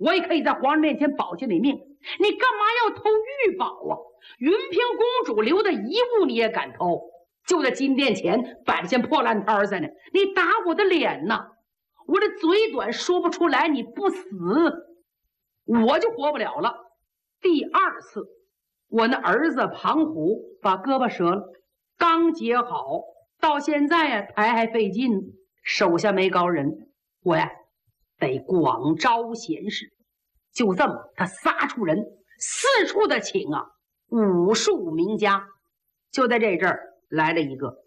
我也可以在皇上面前保下你命。你干嘛要偷玉宝啊？云嫔公主留的遗物你也敢偷？就在金殿前摆着件破烂摊在呢，你打我的脸呐！我这嘴短说不出来，你不死，我就活不了了。第二次，我那儿子庞虎把胳膊折了，刚结好，到现在呀抬还费劲，手下没高人，我呀得广招贤士。就这么，他撒出人，四处的请啊武术名家。就在这阵儿来了一个